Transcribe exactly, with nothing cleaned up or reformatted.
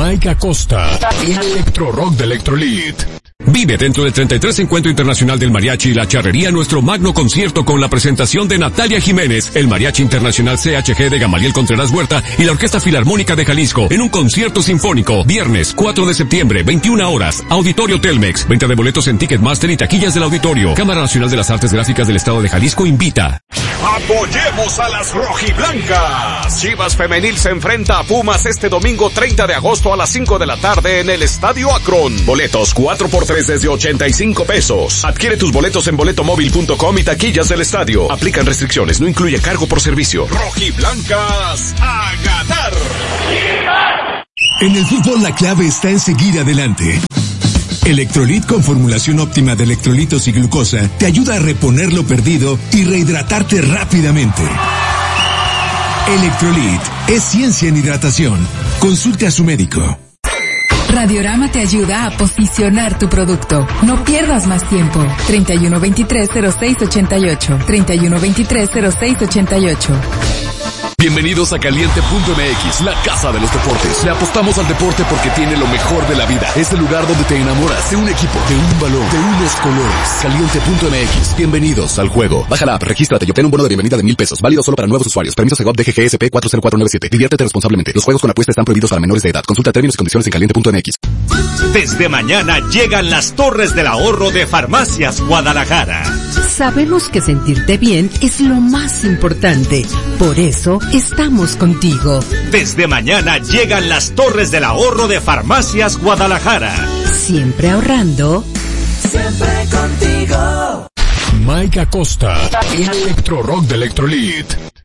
Mike Acosta, el electro rock de Electrolit. Vive dentro del treinta y tres Encuentro Internacional del Mariachi y la Charrería nuestro magno concierto con la presentación de Natalia Jiménez, el Mariachi Internacional C H G de Gamaliel Contreras Huerta y la Orquesta Filarmónica de Jalisco en un concierto sinfónico. Viernes cuatro de septiembre, veintiuna horas, Auditorio Telmex. Venta de boletos en Ticketmaster y taquillas del auditorio. Cámara Nacional de las Artes Gráficas del Estado de Jalisco invita. Apoyemos a las rojiblancas. Chivas Femenil se enfrenta a Pumas este domingo treinta de agosto a las cinco de la tarde en el Estadio Akron. Boletos cuatro por tres desde ochenta y cinco pesos. Adquiere tus boletos en boletomóvil punto com y taquillas del estadio. Aplican restricciones, no incluye cargo por servicio. Rojiblancas a ganar. En el fútbol la clave está en seguir adelante. Electrolit con formulación óptima de electrolitos y glucosa te ayuda a reponer lo perdido y rehidratarte rápidamente. Electrolit es ciencia en hidratación. Consulte a su médico. Radiorama te ayuda a posicionar tu producto. No pierdas más tiempo. treinta y uno veintitrés cero seis ochenta y ocho. treinta y uno veintitrés cero seis ochenta y ocho. Bienvenidos a Caliente punto M X, la casa de los deportes. Le apostamos al deporte porque tiene lo mejor de la vida. Es el lugar donde te enamoras de un equipo, de un balón, de unos colores. Caliente punto M X. Bienvenidos al juego. Baja la app, regístrate y obtén un bono de bienvenida de mil pesos. Válido solo para nuevos usuarios. Permiso Segov D G G S P cuatro cero cuatro nueve siete. Diviértete responsablemente. Los juegos con apuesta están prohibidos para menores de edad. Consulta términos y condiciones en Caliente punto M X. Desde mañana llegan las Torres del Ahorro de Farmacias Guadalajara. Sabemos que sentirte bien es lo más importante. Por eso estamos contigo. Desde mañana llegan las Torres del Ahorro de Farmacias Guadalajara. Siempre ahorrando. Siempre contigo. Mike Acosta, el electro rock de Electrolit.